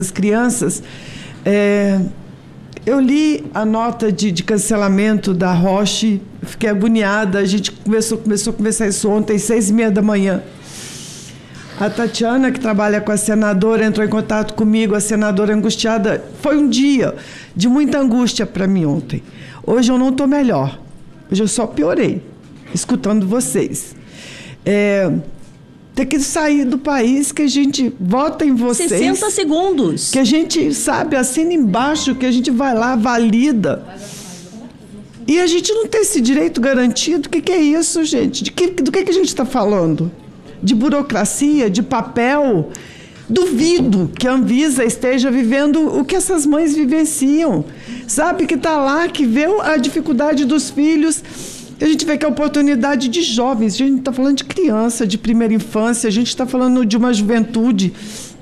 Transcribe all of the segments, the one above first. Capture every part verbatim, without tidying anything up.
As crianças, é, eu li a nota de, de cancelamento da Roche, fiquei agoniada, a gente começou, começou a conversar isso ontem, seis e meia da manhã. A Tatiana, que trabalha com a senadora, entrou em contato comigo, a senadora angustiada. Foi um dia de muita angústia para mim ontem. Hoje eu não estou melhor, hoje eu só piorei, escutando vocês. É... Ter que sair do país, que a gente vota em vocês. sessenta segundos. Que a gente, sabe, assina embaixo, que a gente vai lá, valida. E a gente não tem esse direito garantido. O que, que é isso, gente? De que, do que, que a gente está falando? De burocracia, de papel? Duvido que a Anvisa esteja vivendo o que essas mães vivenciam. Sabe, que está lá, que vê a dificuldade dos filhos. A gente vê que é oportunidade de jovens, a gente está falando de criança, de primeira infância, a gente está falando de uma juventude.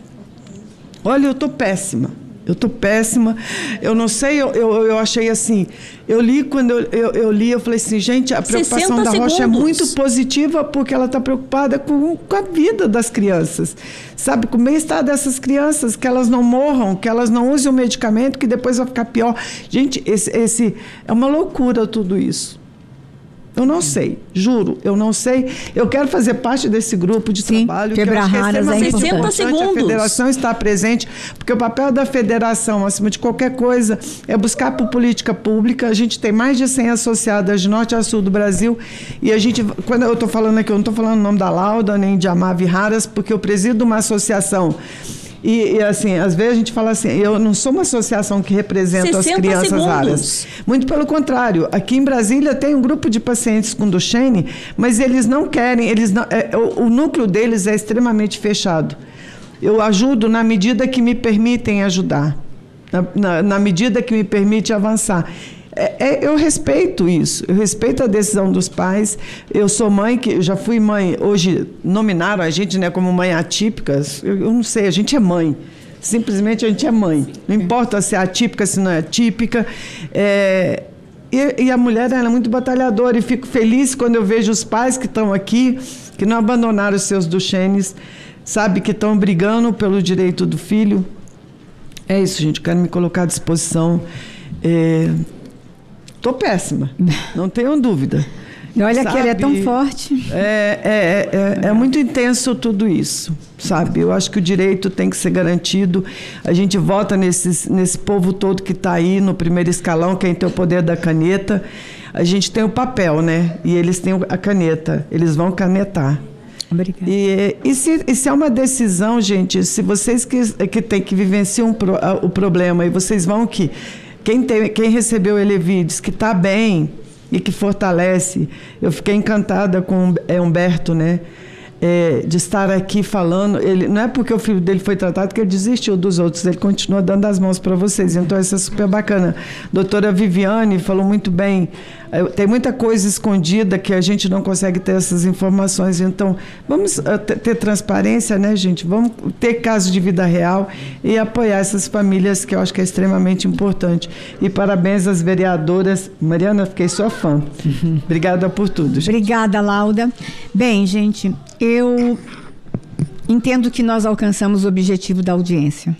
Olha, eu estou péssima, eu estou péssima, eu não sei, eu, eu, eu achei assim, eu li, quando eu, eu, eu li, eu falei assim, gente, a preocupação da Rocha é muito positiva, porque ela está preocupada com, com a vida das crianças, sabe, com o bem-estar dessas crianças, que elas não morram, que elas não usem o medicamento, que depois vai ficar pior. Gente, esse, esse, é uma loucura tudo isso. Eu não sei, juro, eu não sei. Eu quero fazer parte desse grupo de Sim, trabalho. Quebrar que eu acho raras que é é sessenta segundos. A federação está presente, porque o papel da federação, acima de qualquer coisa, é buscar por política pública. A gente tem mais de cem associadas de norte a sul do Brasil. E a gente, quando eu estou falando aqui, eu não estou falando o nome da Lauda, nem de Amave Raras, porque eu presido uma associação. E, e, assim, às vezes a gente fala assim, eu não sou uma associação que representa as crianças segundos. raras. Muito pelo contrário. Aqui em Brasília tem um grupo de pacientes com Duchenne, mas eles não querem, eles não, é, o, o núcleo deles é extremamente fechado. Eu ajudo na medida que me permitem ajudar, na, na, na medida que me permite avançar. É, é, eu respeito isso, eu respeito a decisão dos pais. Eu sou mãe, que eu já fui mãe, hoje nominaram a gente, né, como mãe atípica. Eu, eu não sei, a gente é mãe, simplesmente a gente é mãe. Não importa se é atípica, se não é atípica. É, e, e a mulher, ela é muito batalhadora, e fico feliz quando eu vejo os pais que estão aqui, que não abandonaram os seus Duchennes, sabe, que estão brigando pelo direito do filho. É isso, gente, quero me colocar à disposição. É, Estou péssima, não tenho dúvida. Olha, que ela é tão forte. É, é, é, é muito intenso tudo isso, sabe? Eu acho que o direito tem que ser garantido. A gente vota nesse, nesse povo todo que está aí no primeiro escalão, quem tem o poder da caneta. A gente tem o papel, né? E eles têm a caneta, eles vão canetar. Obrigada. E, e, se, e se é uma decisão, gente, se vocês que, que têm que vivenciar um pro, a, o problema e vocês vão que... Quem, tem, quem recebeu o Elevi diz que está bem e que fortalece. Eu fiquei encantada com é, Humberto, né? É, de estar aqui falando. Ele, não é porque o filho dele foi tratado que ele desistiu dos outros, ele continua dando as mãos para vocês. Então, isso é super bacana. Doutora Viviane falou muito bem. Tem muita coisa escondida que a gente não consegue ter essas informações. Então, vamos uh, ter transparência, né, gente? Vamos ter casos de vida real e apoiar essas famílias, que eu acho que é extremamente importante. E parabéns às vereadoras. Mariana, fiquei sua fã. Uhum. Obrigada por tudo, gente. Obrigada, Lauda. Bem, gente, eu entendo que nós alcançamos o objetivo da audiência.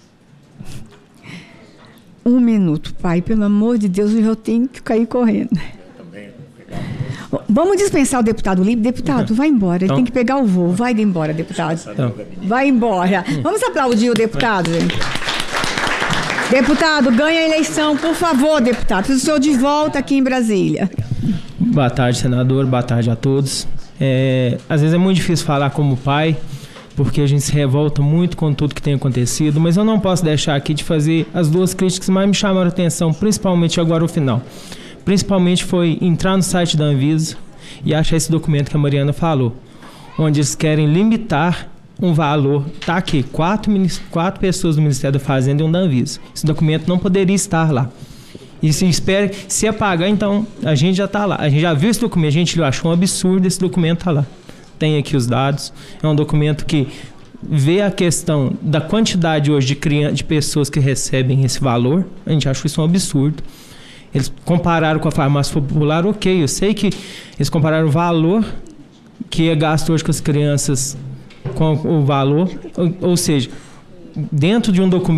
Um minuto, pai, pelo amor de Deus, eu já tenho que cair correndo. Eu também. Vamos dispensar o deputado Líbio. Deputado, vai embora, ele então, tem que pegar o voo. Vai embora, deputado. Então. Vai embora. Vamos aplaudir o deputado, gente. Deputado, ganha a eleição, por favor, deputado. Preciso do senhor de volta aqui em Brasília. Boa tarde, senador. Boa tarde a todos. É, às vezes é muito difícil falar como pai, porque a gente se revolta muito com tudo que tem acontecido, mas eu não posso deixar aqui de fazer as duas críticas que mais me chamaram a atenção, principalmente agora o final. Principalmente foi entrar no site da Anvisa e achar esse documento que a Mariana falou, onde eles querem limitar um valor. Está aqui, quatro, quatro pessoas do Ministério da Fazenda e um da Anvisa. Esse documento não poderia estar lá. E se espera, se apagar, então a gente já está lá. A gente já viu esse documento, a gente achou um absurdo esse documento estar lá. Tem aqui os dados, é um documento que vê a questão da quantidade hoje de, criança, de pessoas que recebem esse valor. A gente acha isso um absurdo. Eles compararam com a farmácia popular, ok, eu sei que eles compararam o valor que é gasto hoje com as crianças com o valor, ou, ou seja, dentro de um documento